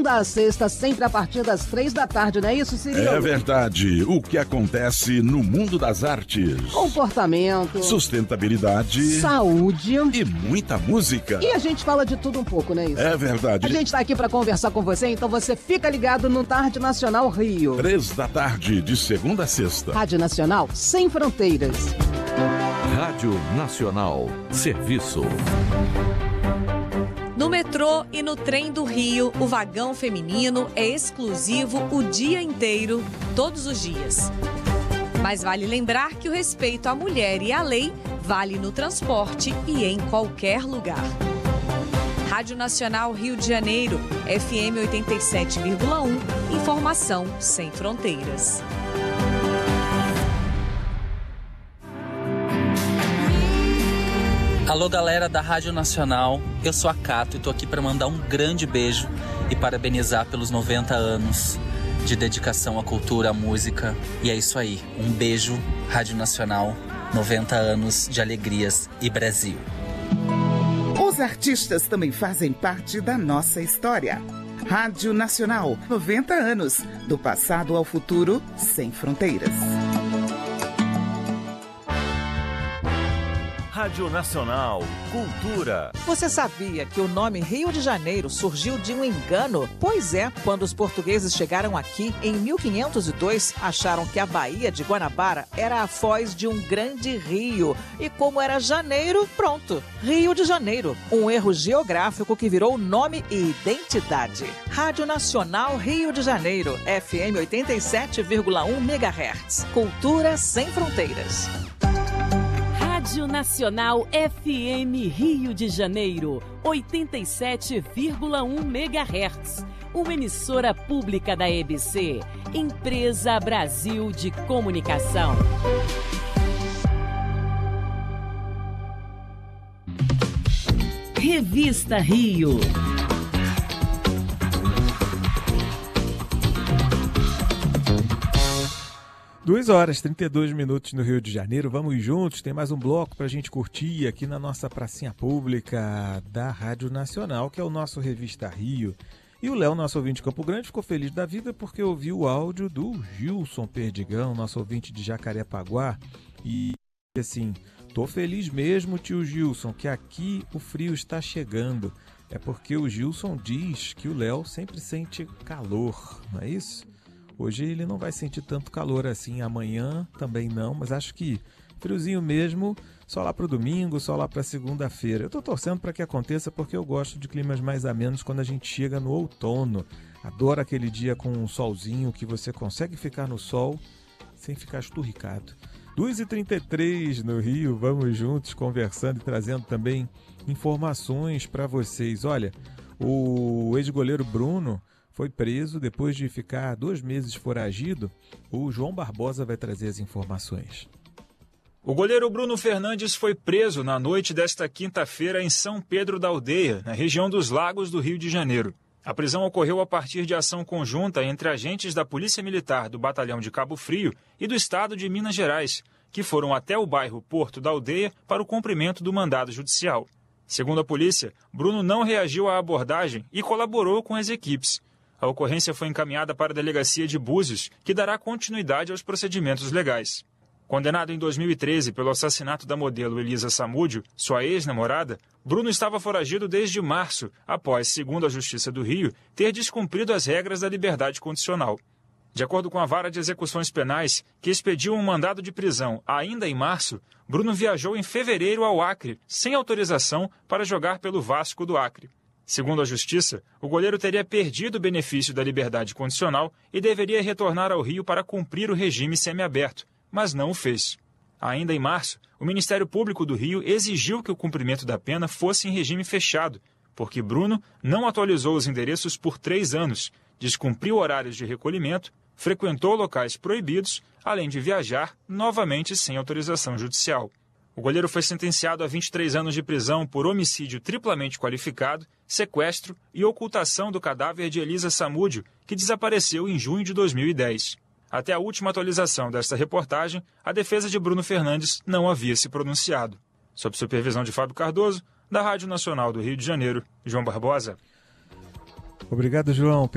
segunda a sexta, sempre a partir das 3 da tarde, não é isso, Cirilo? É verdade. O que acontece no mundo das artes? Comportamento, sustentabilidade, saúde e muita música. E a gente fala de tudo um pouco, não é isso? É verdade. A gente tá aqui para conversar com você, então você fica ligado no Tarde Nacional Rio. 3 da tarde, de segunda a sexta. Rádio Nacional Sem Fronteiras. Rádio Nacional. Serviço. No metrô e no trem do Rio, o vagão feminino é exclusivo o dia inteiro, todos os dias. Mas vale lembrar que o respeito à mulher e à lei vale no transporte e em qualquer lugar. Rádio Nacional Rio de Janeiro, FM 87,1, informação sem fronteiras. Alô, galera da Rádio Nacional, eu sou a Cato e tô aqui para mandar um grande beijo e parabenizar pelos 90 anos de dedicação à cultura, à música. E é isso aí, um beijo, Rádio Nacional, 90 anos de alegrias e Brasil. Os artistas também fazem parte da nossa história. Rádio Nacional, 90 anos, do passado ao futuro, sem fronteiras. Rádio Nacional, Cultura. Você sabia que o nome Rio de Janeiro surgiu de um engano? Pois é, quando os portugueses chegaram aqui, em 1502, acharam que a Baía de Guanabara era a foz de um grande rio. E como era janeiro, pronto, Rio de Janeiro. Um erro geográfico que virou nome e identidade. Rádio Nacional Rio de Janeiro, FM 87,1 MHz. Cultura sem fronteiras. Rádio Nacional FM Rio de Janeiro, 87,1 MHz. Uma emissora pública da EBC, Empresa Brasil de Comunicação. Revista Rio. 2h32 no Rio de Janeiro. Vamos juntos, tem mais um bloco para a gente curtir aqui na nossa pracinha pública da Rádio Nacional, que é o nosso Revista Rio. E o Léo, nosso ouvinte de Campo Grande, ficou feliz da vida porque ouviu o áudio do Gilson Perdigão, nosso ouvinte de Jacarepaguá. E assim, tô feliz mesmo, tio Gilson, que aqui o frio está chegando. É porque o Gilson diz que o Léo sempre sente calor, não é isso? Hoje ele não vai sentir tanto calor assim, amanhã também não, mas acho que friozinho mesmo, só lá para o domingo, só lá para segunda-feira. Eu estou torcendo para que aconteça porque eu gosto de climas mais amenos quando a gente chega no outono. Adoro aquele dia com um solzinho que você consegue ficar no sol sem ficar esturricado. 2h33 no Rio, vamos juntos conversando e trazendo também informações para vocês. Olha, o ex-goleiro Bruno foi preso depois de ficar 2 meses foragido. O João Barbosa vai trazer as informações. O goleiro Bruno Fernandes foi preso na noite desta quinta-feira em São Pedro da Aldeia, na região dos Lagos do Rio de Janeiro. A prisão ocorreu a partir de ação conjunta entre agentes da Polícia Militar do Batalhão de Cabo Frio e do Estado de Minas Gerais, que foram até o bairro Porto da Aldeia para o cumprimento do mandado judicial. Segundo a polícia, Bruno não reagiu à abordagem e colaborou com as equipes. A ocorrência foi encaminhada para a delegacia de Búzios, que dará continuidade aos procedimentos legais. Condenado em 2013 pelo assassinato da modelo Elisa Samúdio, sua ex-namorada, Bruno estava foragido desde março, após, segundo a Justiça do Rio, ter descumprido as regras da liberdade condicional. De acordo com a Vara de Execuções Penais, que expediu um mandado de prisão ainda em março, Bruno viajou em fevereiro ao Acre, sem autorização, para jogar pelo Vasco do Acre. Segundo a Justiça, o goleiro teria perdido o benefício da liberdade condicional e deveria retornar ao Rio para cumprir o regime semiaberto, mas não o fez. Ainda em março, o Ministério Público do Rio exigiu que o cumprimento da pena fosse em regime fechado, porque Bruno não atualizou os endereços por 3 anos, descumpriu horários de recolhimento, frequentou locais proibidos, além de viajar novamente sem autorização judicial. O goleiro foi sentenciado a 23 anos de prisão por homicídio triplamente qualificado, sequestro e ocultação do cadáver de Elisa Samúdio, que desapareceu em junho de 2010. Até a última atualização desta reportagem, a defesa de Bruno Fernandes não havia se pronunciado. Sob supervisão de Fábio Cardoso, da Rádio Nacional do Rio de Janeiro, João Barbosa. Obrigado, João.